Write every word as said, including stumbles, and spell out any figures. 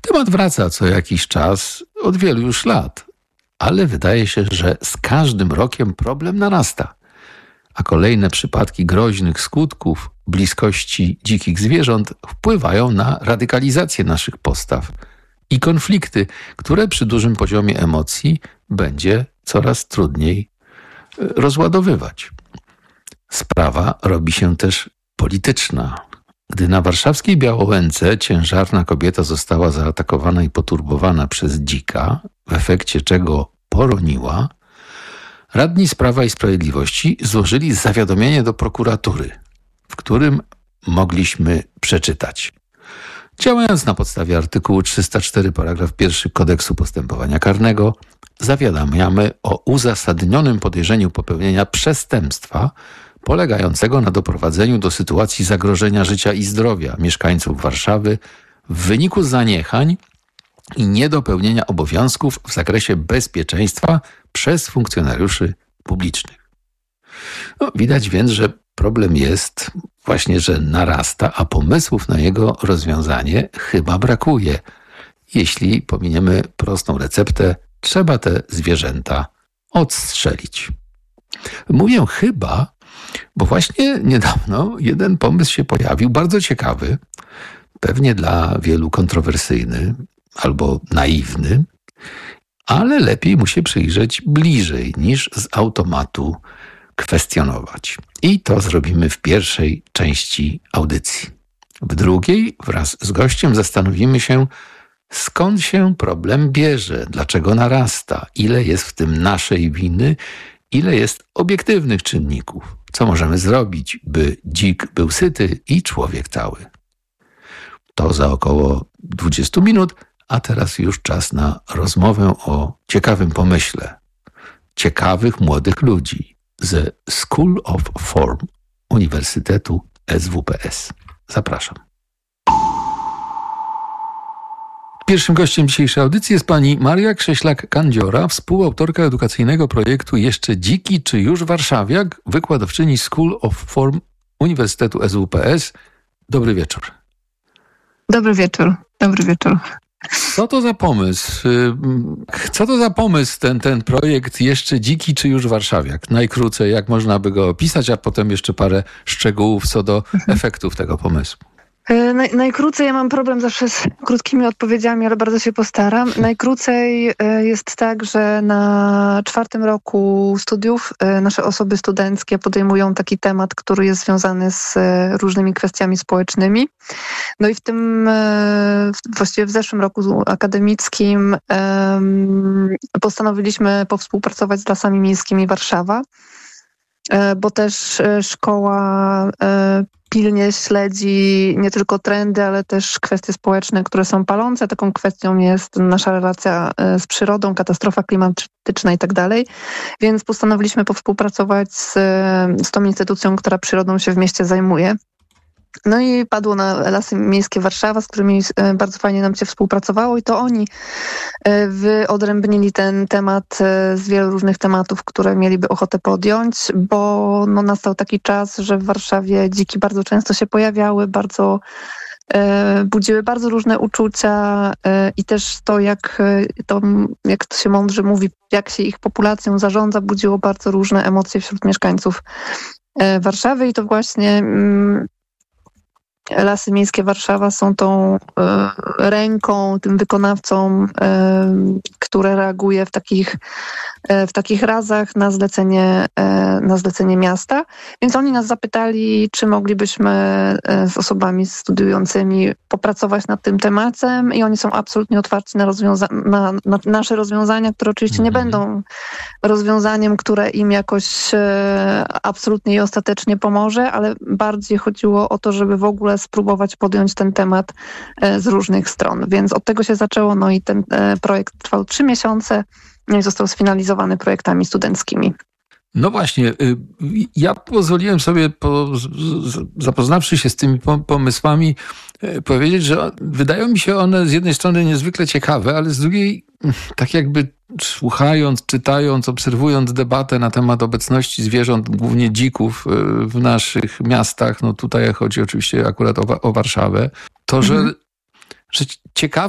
Temat wraca co jakiś czas, od wielu już lat, ale wydaje się, że z każdym rokiem problem narasta, a kolejne przypadki groźnych skutków bliskości dzikich zwierząt wpływają na radykalizację naszych postaw i konflikty, które przy dużym poziomie emocji będzie coraz trudniej rozładowywać. Sprawa robi się też polityczna. Gdy na warszawskiej Białołęce ciężarna kobieta została zaatakowana i poturbowana przez dzika, w efekcie czego poroniła, radni z Prawa i Sprawiedliwości złożyli zawiadomienie do prokuratury, w którym mogliśmy przeczytać: działając na podstawie artykułu trzysta cztery paragraf pierwszy Kodeksu Postępowania Karnego, zawiadamiamy o uzasadnionym podejrzeniu popełnienia przestępstwa polegającego na doprowadzeniu do sytuacji zagrożenia życia i zdrowia mieszkańców Warszawy w wyniku zaniechań i niedopełnienia obowiązków w zakresie bezpieczeństwa przez funkcjonariuszy publicznych. No, widać więc, że problem jest właśnie, że narasta, a pomysłów na jego rozwiązanie chyba brakuje. Jeśli pominiemy prostą receptę, trzeba te zwierzęta odstrzelić. Mówię chyba, bo właśnie niedawno jeden pomysł się pojawił, bardzo ciekawy, pewnie dla wielu kontrowersyjny albo naiwny, ale lepiej mu się przyjrzeć bliżej niż z automatu kwestionować. I to zrobimy w pierwszej części audycji. W drugiej wraz z gościem zastanowimy się, skąd się problem bierze, dlaczego narasta, ile jest w tym naszej winy, ile jest obiektywnych czynników, co możemy zrobić, by dzik był syty i człowiek cały. To za około dwadzieścia minut, a teraz już czas na rozmowę o ciekawym pomyśle. Ciekawych młodych ludzi ze School of Form Uniwersytetu S W P S. Zapraszam. Pierwszym gościem dzisiejszej audycji jest pani Maria Krześlak-Kandziora, współautorka edukacyjnego projektu Jeszcze dziki czy już warszawiak, wykładowczyni School of Form Uniwersytetu S W P S. Dobry wieczór. Dobry wieczór. Dobry wieczór. Co to za pomysł? Co to za pomysł ten, ten projekt Jeszcze dziki czy już warszawiak? Najkrócej, jak można by go opisać, a potem jeszcze parę szczegółów co do efektów tego pomysłu. Naj, najkrócej, ja mam problem zawsze z krótkimi odpowiedziami, ale bardzo się postaram. Najkrócej jest tak, że na czwartym roku studiów nasze osoby studenckie podejmują taki temat, który jest związany z różnymi kwestiami społecznymi. No i w tym, właściwie w zeszłym roku akademickim postanowiliśmy powspółpracować z Lasami Miejskimi Warszawa, bo też szkoła pilnie śledzi nie tylko trendy, ale też kwestie społeczne, które są palące. Taką kwestią jest nasza relacja z przyrodą, katastrofa klimatyczna i tak dalej. Więc postanowiliśmy powspółpracować z, z tą instytucją, która przyrodą się w mieście zajmuje. No i padło na Lasy Miejskie Warszawa, z którymi bardzo fajnie nam się współpracowało i to oni wyodrębnili ten temat z wielu różnych tematów, które mieliby ochotę podjąć, bo no, nastał taki czas, że w Warszawie dziki bardzo często się pojawiały, bardzo e, budziły bardzo różne uczucia e, i też to jak, to, jak to się mądrze mówi, jak się ich populacją zarządza, budziło bardzo różne emocje wśród mieszkańców e, Warszawy i to właśnie mm, Lasy Miejskie Warszawa są tą e, ręką, tym wykonawcą, e, które reaguje w takich, e, w takich razach na zlecenie, e, na zlecenie miasta. Więc oni nas zapytali, czy moglibyśmy e, z osobami studiującymi popracować nad tym tematem i oni są absolutnie otwarci na, rozwiąza- na, na nasze rozwiązania, które oczywiście nie będą rozwiązaniem, które im jakoś e, absolutnie i ostatecznie pomoże, ale bardziej chodziło o to, żeby w ogóle spróbować podjąć ten temat z różnych stron. Więc od tego się zaczęło, no i ten projekt trwał trzy miesiące i został sfinalizowany projektami studenckimi. No właśnie, ja pozwoliłem sobie, po, zapoznawszy się z tymi pomysłami, powiedzieć, że wydają mi się one z jednej strony niezwykle ciekawe, ale z drugiej tak jakby słuchając, czytając, obserwując debatę na temat obecności zwierząt, głównie dzików w naszych miastach, no tutaj chodzi oczywiście akurat o, o Warszawę, to, że, mhm. że ciekawe